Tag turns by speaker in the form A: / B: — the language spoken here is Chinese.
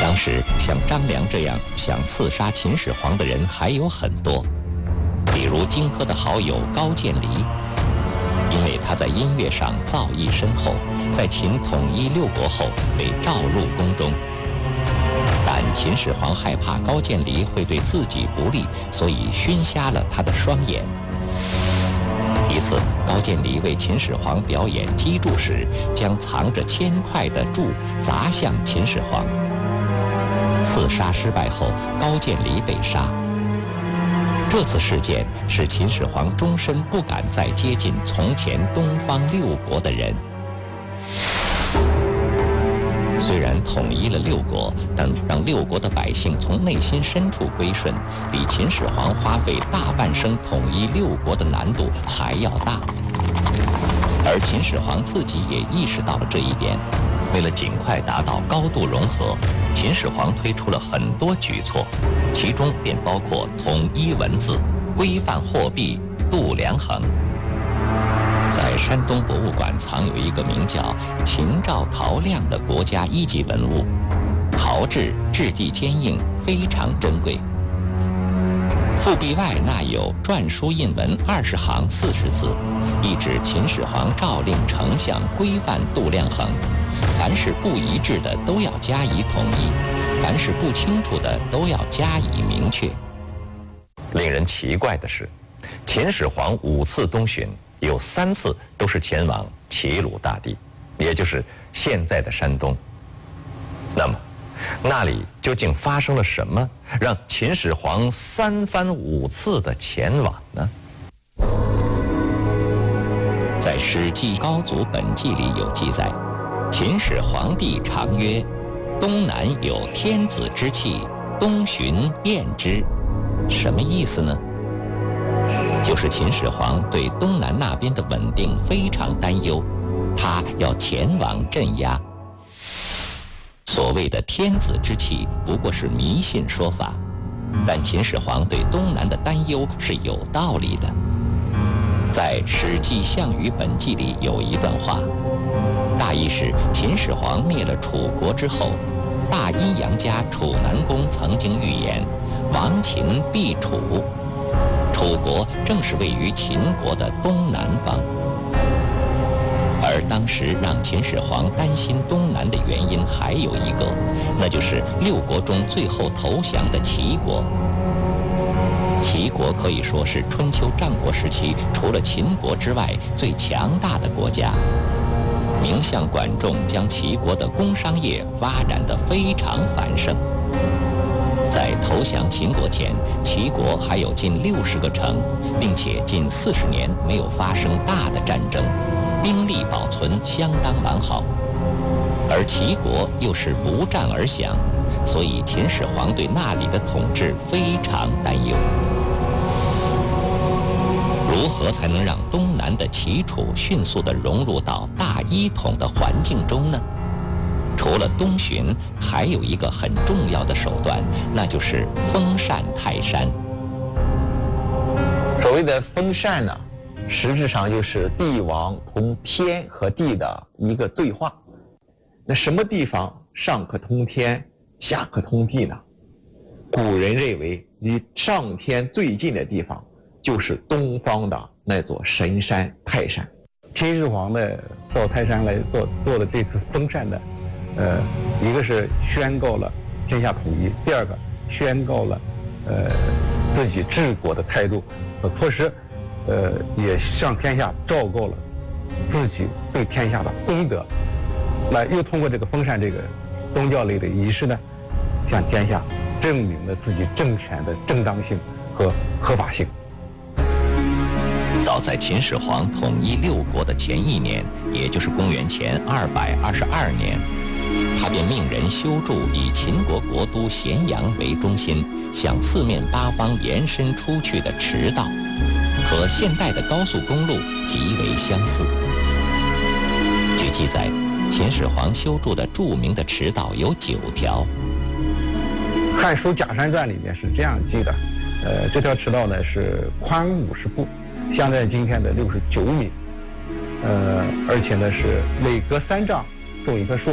A: 当时像张良这样想刺杀秦始皇的人还有很多，比如荆轲的好友高渐离，因为他在音乐上造诣深厚，在秦统一6国后被召入宫中。但秦始皇害怕高渐离会对自己不利，所以熏瞎了他的双眼。一次，高渐离为秦始皇表演击筑时，将藏着铅块的柱砸向秦始皇。刺杀失败后，高渐离被杀。这次事件使秦始皇终身不敢再接近从前东方6国的人。虽然统一了6国，但让6国的百姓从内心深处归顺，比秦始皇花费大半生统一6国的难度还要大。而秦始皇自己也意识到了这一点，为了尽快达到高度融合，秦始皇推出了很多举措，其中便包括统一文字、规范货币、度量衡。在山东博物馆藏有一个名叫秦赵陶亮的国家1级文物，陶制质地坚硬，非常珍贵。腹壁外纳有篆书印文20行40字，意指秦始皇诏令丞相规范度量衡，凡是不一致的都要加以统一，凡是不清楚的都要加以明确。令人奇怪的是，秦始皇5次东巡，有3次都是前往齐鲁大地，也就是现在的山东。那么，那里究竟发生了什么，让秦始皇3番5次的前往呢？在《史记·高祖本纪》里有记载，秦始皇帝常曰：“东南有天子之气，东巡验之。”什么意思呢？就是秦始皇对东南那边的稳定非常担忧，他要前往镇压。所谓的天子之气不过是迷信说法，但秦始皇对东南的担忧是有道理的。在《史记·项羽本纪》里有一段话，大意是秦始皇灭了楚国之后，大阴阳家楚南公曾经预言亡秦必楚。楚国正是位于秦国的东南方，而当时让秦始皇担心东南的原因还有一个，那就是6国中最后投降的齐国。齐国可以说是春秋战国时期除了秦国之外最强大的国家，名相管仲将齐国的工商业发展得非常繁盛。在投降秦国前，齐国还有近60个城，并且近40年没有发生大的战争，兵力保存相当完好。而齐国又是不战而降，所以秦始皇对那里的统治非常担忧。如何才能让东南的齐楚迅速地融入到大一统的环境中呢？除了东巡，还有一个很重要的手段，那就是封禅泰山。
B: 所谓的封禅呢，实质上就是帝王同天和地的一个对话。那什么地方上可通天，下可通地呢？古人认为离上天最近的地方就是东方的那座神山泰山。
C: 秦始皇呢到泰山来做的这次封禅的，一个是宣告了天下统一，第二个宣告了自己治国的态度和措施，也向天下昭告了自己对天下的功德。那又通过这个封禅这个宗教类的仪式呢，向天下证明了自己政权的正当性和合法性。
A: 早在秦始皇统一6国的前1年，也就是公元前222年，他便命人修筑以秦国国都咸阳为中心，向四面八方延伸出去的驰道，和现代的高速公路极为相似。据记载，秦始皇修筑的著名的驰道有9条。
C: 《汉书·假山传》里面是这样记的，这条驰道呢是宽50步，相当于今天的69米，而且呢是每隔3丈种一棵树。